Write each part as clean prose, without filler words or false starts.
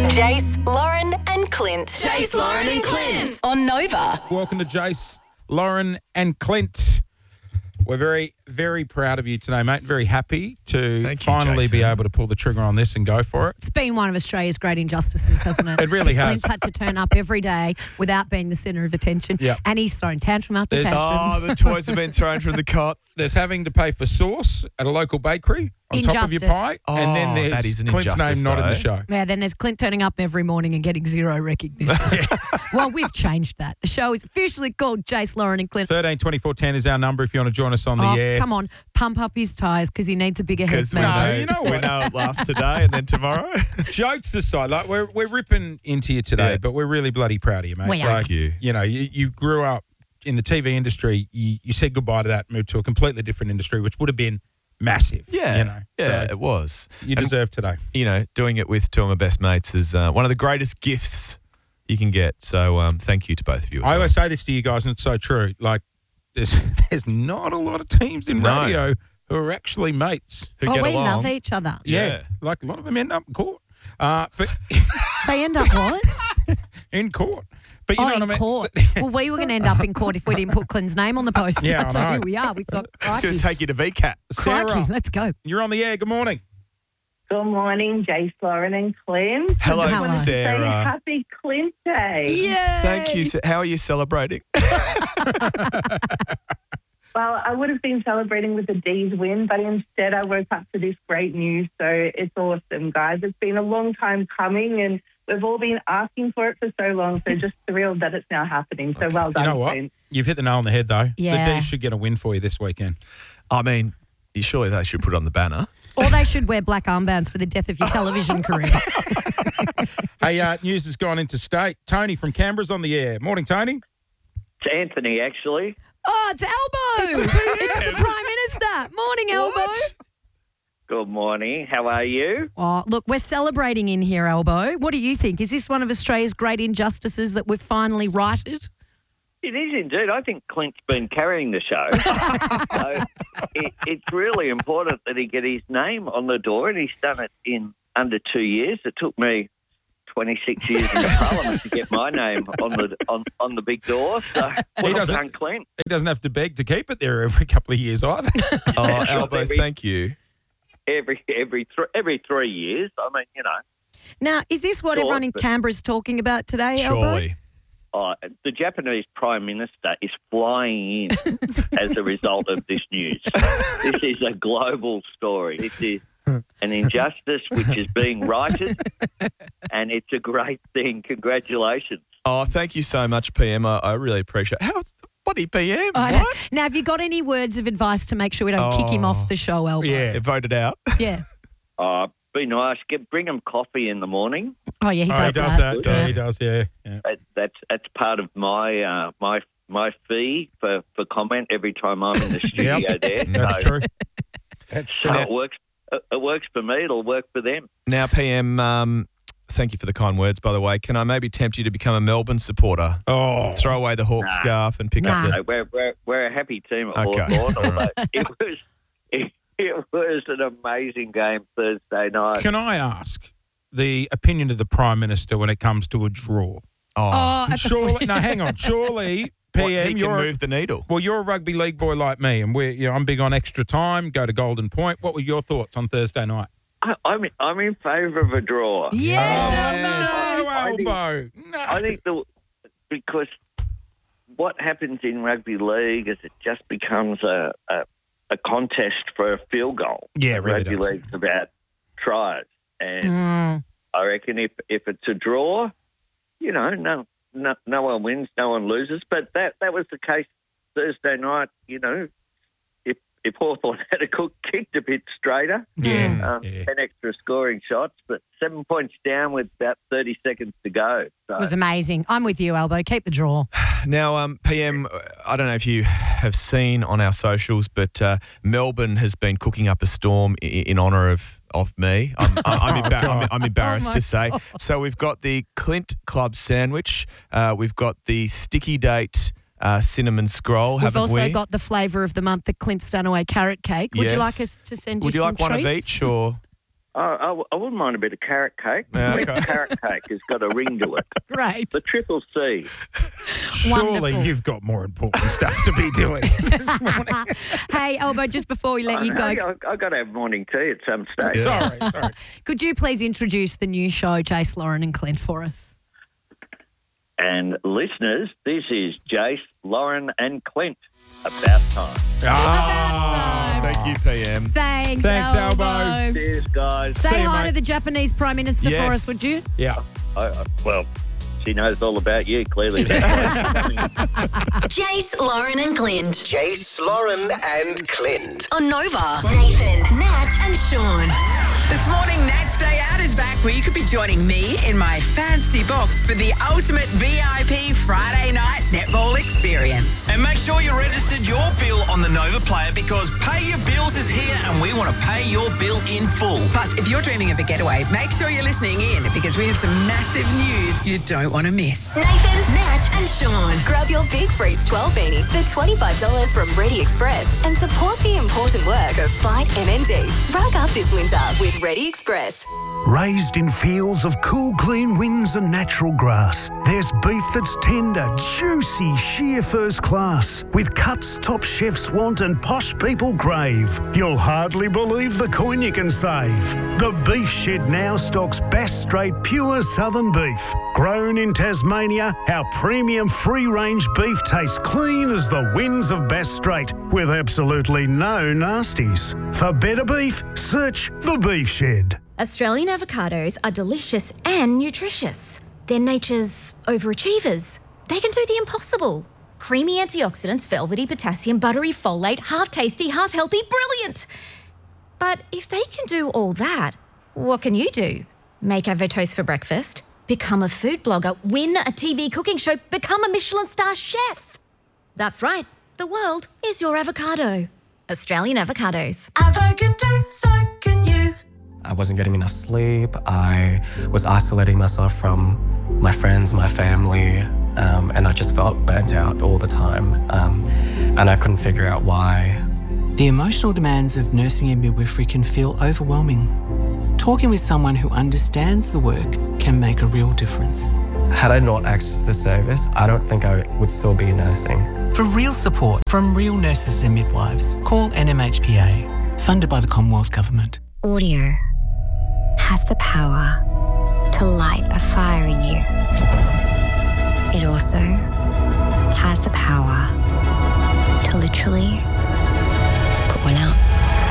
Jace, Lauren and Clint. Jace, Lauren and Clint. On Nova. Welcome to Jace, Lauren and Clint. We're very, very proud of you today, mate. Very happy to finally be able to pull the trigger on this and go for it. It's been one of Australia's great injustices, hasn't it? It really has. Clint's had to turn up every day without being the centre of attention. Yeah. And he's thrown tantrum after There's- tantrum. Oh, the toys have been thrown from the cot. There's having to pay for sauce at a local bakery on top of your Injustice. pie. And then Oh, there's that is an Clint's name injustice, not in the though. show. Yeah, then there's Clint turning up every morning and getting zero recognition. Well, we've changed that. The show is officially called Jace, Lauren and Clint. 13 24 10 is our number if you want to join us on the air. Come on, pump up his tyres because he needs a bigger head. Because we man. No, know, you know we what? know it lasts today and then tomorrow. Jokes aside, like we're ripping into you today, Yeah. but we're really bloody proud of you, mate. We are. Like, Thank you. You know, you grew up in the TV industry. You said goodbye to that, moved to a completely different industry, which would have been massive. Yeah, you know. yeah, So it was. you And, deserve today. you know, doing it with two of my best mates is one of the greatest gifts you can get. So thank you to both of you. I always say this to you guys, and it's so true. Like, there's not a lot of teams in No. radio who are actually mates. Who Oh, get we along. love each other. Yeah. Like a lot of them end up in court. But They end up what? in court. But you know in what I mean? court. Well, we were going to end up in court if we didn't put Clint's name on the post. Yeah, I so know. here we are. We thought, It's going crikey, to take you to VCAT. Sarah, crikey, let's go. you're on the air. Good morning. Good morning, Jace, Lauren and Clint. Hello, Hello. Say Sarah. happy Clint Day. Yeah. Thank you. How are you celebrating? Well, I would have been celebrating with the D's win, but instead I woke up to this great news. So it's awesome, guys. It's been a long time coming and we've all been asking for it for so long. So just thrilled that it's now happening. So well done, You know what? Clint. You've hit the nail on the head, though. Yeah. The D's should get a win for you this weekend. I mean, surely they should put it on the banner. Or they should wear black armbands for the death of your television career. Hey, news has gone interstate. Tony from Canberra's on the air. Morning, Tony. It's Anthony, actually. Oh, it's Elbow. It's the Prime Minister. Morning, Elbow. Good morning. How are you? Oh, look, we're celebrating in here, Elbow. What do you think? Is this one of Australia's great injustices that we've finally righted? It is indeed. I think Clint's been carrying the show. So it's really important that he get his name on the door, and he's done it in under 2 years. It took me 26 years in the Parliament to get my name on the big door. So well doesn't- done, Clint. He doesn't have to beg to keep it there every couple of years either. Oh, Elbow, thank you. Every 3 years. I mean, you know. Now, is this what Sure, everyone in but- Canberra's talking about today, Elbow? Surely. The Japanese Prime Minister is flying in as a result of this news. This is a global story. This is an injustice which is being righted, and it's a great thing. Congratulations. Oh, thank you so much, PM. I really appreciate it. Bloody PM? I know. What? Now, have you got any words of advice to make sure we don't kick him off the show, Elbow? Yeah. It voted out. Yeah. Be nice. Bring them coffee in the morning. Oh, yeah, he does, he does that. Yeah. He does, yeah. That's part of my my fee for comment every time I'm in the studio there. That's true. That's So true. it works. It works for me. It'll work for them. Now, PM, thank you for the kind words, by the way. Can I maybe tempt you to become a Melbourne supporter? Oh, Throw away the Hawk scarf and pick up the... No, we're a happy team at Okay. Hawthorn, although it was an amazing game Thursday night. can I ask the opinion of the Prime Minister when it comes to a draw? Oh, at the Surely, no, hang on. Surely, What, PM, he can you're move the needle. well, you're a rugby league boy like me, and I'm big on extra time. Go to Golden Point. What were your thoughts on Thursday night? I'm in favour of a draw. Yes, No, I think- Elbow. No. I think because what happens in rugby league is it just becomes a contest for a field goal. Yeah, it really rugby does. league's about tries, and Mm. I reckon if it's a draw, you know, no one wins, no one loses. But that was the case Thursday night. You know, if Hawthorn had kicked a bit straighter, Yeah. 10 extra scoring shots, but 7 points down with about 30 seconds to go. So. It was amazing. I'm with you, Elbow. Keep the draw. Now, PM, I don't know if you have seen on our socials, but Melbourne has been cooking up a storm in honour of me. I'm embarrassed Oh, my to say. So we've got the Clint Club sandwich. We've got the Sticky Date cinnamon scroll, We've haven't also we? got the flavour of the month, the Clint Stanaway carrot cake. Would you Yes. like us to send you Would you some like one of treats? each or... I wouldn't mind a bit of carrot cake. Okay. Carrot cake has got a ring to it. Great. The triple C. Surely Wonderful. you've got more important stuff to be doing this morning. Hey, Elbo, just before we let you go, I've got to have morning tea at some stage. Sorry. could you please introduce the new show, Jace, Lauren and Clint, for us? And listeners, this is Jace, Lauren and Clint. About time. Thank you, PM. Thanks, Elbo. Elbo. Cheers, guys. Say See you, hi mate. to the Japanese Prime Minister for Yes. us, would you? Yeah. Well, she knows all about you, clearly. Jace, Lauren and Clint. Jace, Lauren and Clint. On Nova. Nathan, Nat and Sean. This morning, Nat's Day Out is back, where you could be joining me in my fancy box for the ultimate VIP Friday night netball experience. And make sure you registered your bill on the Nova Player, because Pay Your Bills is here and we want to pay your bill in full. Plus, if you're dreaming of a getaway, make sure you're listening in, because we have some massive news you don't want to miss. Nathan, Nat and Sean. Grab your Big Freeze 12 beanie for $25 from Ready Express and support the important work of Fight MND. Rack up this winter with Ready Express. Raised in fields of cool, clean winds and natural grass, there's beef that's tender, juicy, sheer first class, with cuts top chefs want and posh people crave. You'll hardly believe the coin you can save. The Beef Shed now stocks Bass Strait pure southern beef. Grown in Tasmania, our premium free-range beef tastes clean as the winds of Bass Strait, with absolutely no nasties. For better beef, search The Beef Shed. Australian avocados are delicious and nutritious. They're nature's overachievers. They can do the impossible. Creamy antioxidants, velvety potassium, buttery folate, half tasty, half healthy, brilliant. But if they can do all that, what can you do? Make avotoast for breakfast, become a food blogger, win a TV cooking show, become a Michelin star chef. That's right, the world is your avocado. Australian avocados. Avocado, so can you. I wasn't getting enough sleep. I was isolating myself from my friends, my family, and I just felt burnt out all the time. And I couldn't figure out why. The emotional demands of nursing and midwifery can feel overwhelming. Talking with someone who understands the work can make a real difference. Had I not accessed the service, I don't think I would still be nursing. For real support from real nurses and midwives, call NMHPA, funded by the Commonwealth Government. Audio has the power to light a fire in you. It also has the power to literally put one out.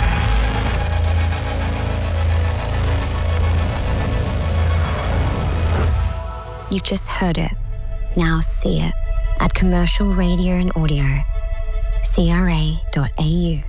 You've just heard it. Now see it at Commercial Radio and Audio, CRA.au.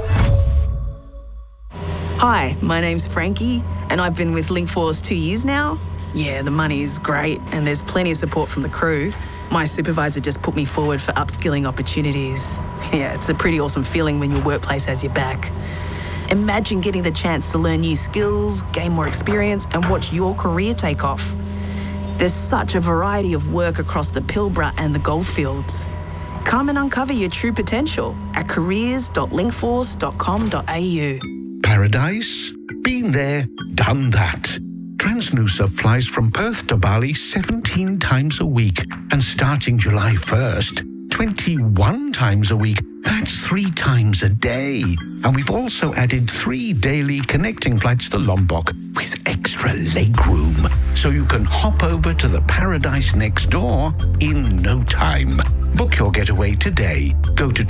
Hi, my name's Frankie, and I've been with Linkforce 2 years now. Yeah, the money's great, and there's plenty of support from the crew. My supervisor just put me forward for upskilling opportunities. Yeah, it's a pretty awesome feeling when your workplace has your back. Imagine getting the chance to learn new skills, gain more experience, and watch your career take off. There's such a variety of work across the Pilbara and the Goldfields. Come and uncover your true potential at careers.linkforce.com.au. Paradise? Been there, done that. Transnusa flies from Perth to Bali 17 times a week, and starting July 1st, 21 times a week. That's 3 times a day. And we've also added 3 daily connecting flights to Lombok with extra legroom, so you can hop over to the paradise next door in no time. Book your getaway today. Go to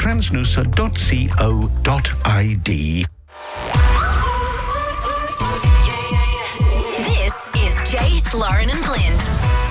transnusa.co.id. This is Jace, Lauren and Clint